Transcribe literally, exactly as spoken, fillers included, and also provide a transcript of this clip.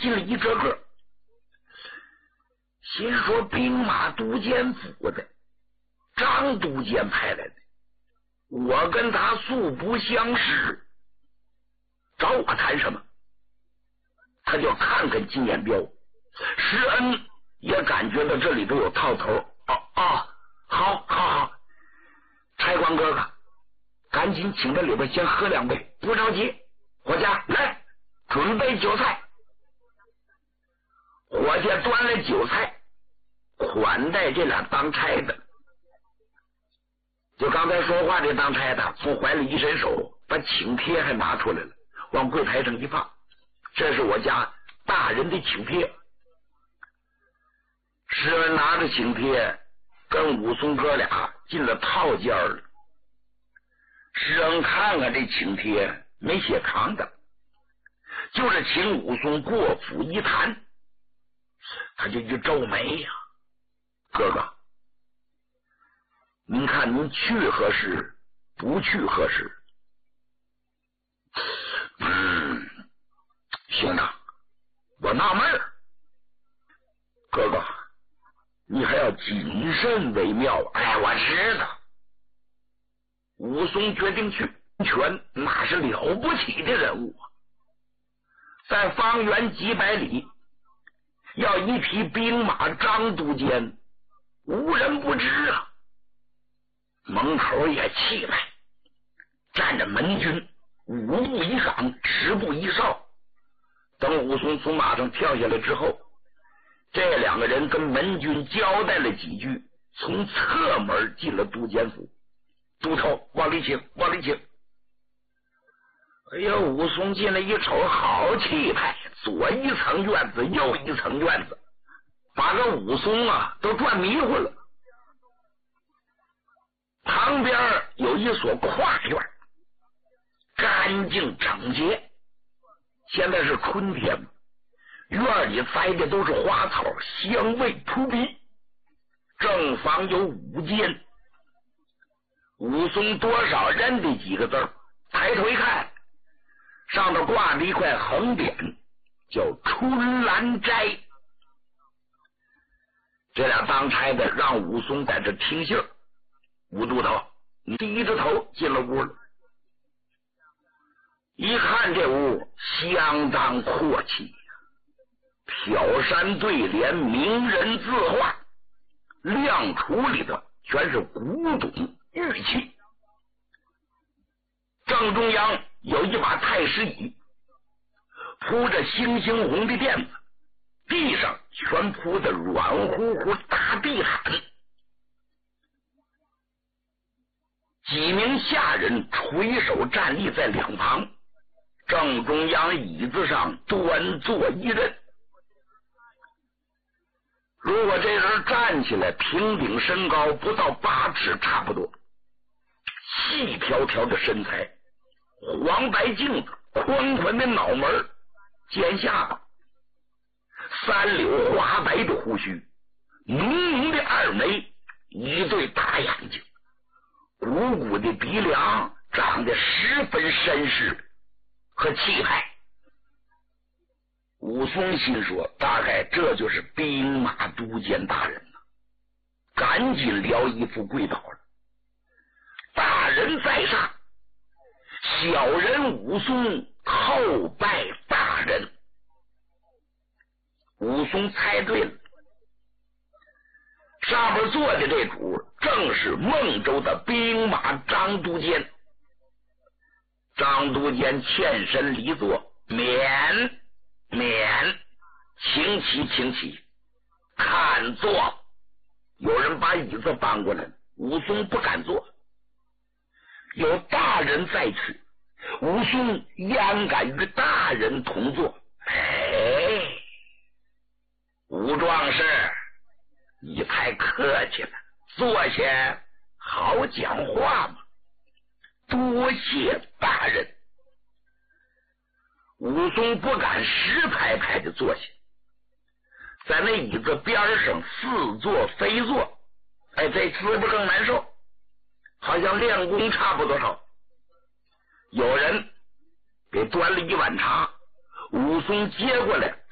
进了一个个，心说兵马都监府的张都监派来的，我跟他素不相识，找我谈什么？他就看看金眼彪，施恩也感觉到这里头有套头。哦哦，好好好，差官哥哥，赶紧请到里边先喝两杯，不着急。伙家来，准备酒菜。伙计端了酒菜款待这俩当差的。就刚才说话这当差的从怀里一伸手，把请帖还拿出来了，往柜台上一放，这是我家大人的请帖。施恩拿着请帖跟武松哥俩进了套间了。施恩看看这请帖没写长的，就是请武松过府一谈，他就一皱眉呀、啊，哥哥，您看您去何时，不去何时？嗯，兄长，我纳闷儿，哥哥，你还要谨慎为妙。哎，我知道。武松决定去，全那是了不起的人物啊，在方圆几百里要一匹兵马张都监，无人不知啊。门口也气派，站着门军，五步一岗，十步一哨。等武松从马上跳下来之后，这两个人跟门军交代了几句，从侧门进了都监府。都头，往里请，往里请。哎呀，武松进来一瞅，好气派，左一层院子，右一层院子，把个武松啊都转迷糊了。旁边有一所跨院，干净整洁。现在是春天，院里栽的都是花草，香味扑鼻。正房有五间，武松多少认得几个字儿，抬头一看，上头挂着一块横匾，叫春兰斋。这俩当差的让武松在这听信儿。武都头你低着头进了屋了，一看这屋相当阔气，挑山对联，名人字画，亮橱里头全是古董玉器。正中央有一把太师椅，铺着猩猩红的垫子，地上全铺的软乎乎大地毯。几名下人垂手站立在两旁，正中央椅子上端坐一人。如果这人站起来，平顶身高不到八尺差不多，细条条的身材，黄白镜子，宽宽的脑门，尖下巴，三绺花白的胡须，浓浓的二眉，一对大眼睛，鼓鼓的鼻梁，长得十分绅士和气派。武松心说，大概这就是兵马都监大人了，赶紧撩衣服跪倒了。大人在上，小人武松叩拜大人。武松猜对了，上边坐的这主正是孟州的兵马张都监。张都监欠身离座，免免，请起请起，看坐。有人把椅子搬过来了，武松不敢坐，有大人在此，武松焉敢与大人同坐？哎，武壮士，你太客气了，坐下好讲话嘛。多谢大人。武松不敢实拍拍的坐下，在那椅子边上似坐非坐，哎，这滋不更难受，好像练功差不多少。有人给端了一碗茶，武松接过来，